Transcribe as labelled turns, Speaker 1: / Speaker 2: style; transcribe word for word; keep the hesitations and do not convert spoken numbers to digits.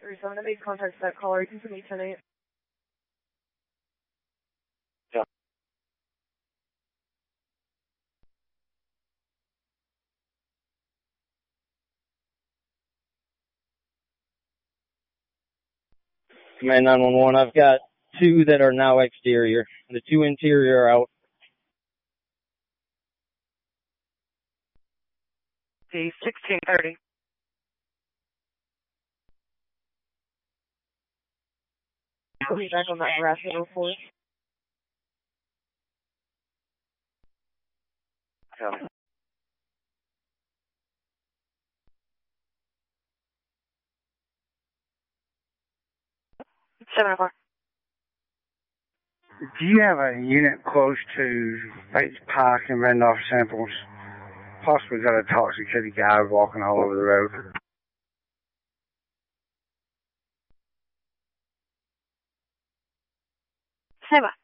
Speaker 1: three seven, I made contact with that caller. You can send me ten eight.
Speaker 2: Yeah. Command nine one one, I've got two that are now exterior. The two interior are out.
Speaker 1: The sixteen thirty. Put me back on that harassment report.
Speaker 2: Yeah.
Speaker 1: seven oh four.
Speaker 3: Do you have a unit close to Bates Park and Randolph Samples? Possibly got a intoxicated guy walking all over the road.
Speaker 1: Say what?